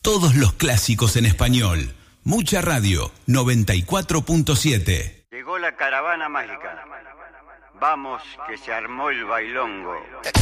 Todos los clásicos en español. Mucha Radio, 94.7. Llegó la caravana mágica. Vamos, que se armó el bailongo.